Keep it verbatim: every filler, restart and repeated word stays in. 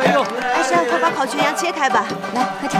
没有。 阿山，快把烤全羊切开吧。 来，快吃。